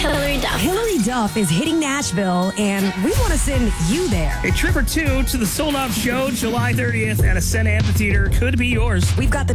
Hillary Duff. Hillary Duff is hitting Nashville, and we want to send you there. A trip or two to the sold-out show July 30th at Ascent Amphitheater could be yours. We've got the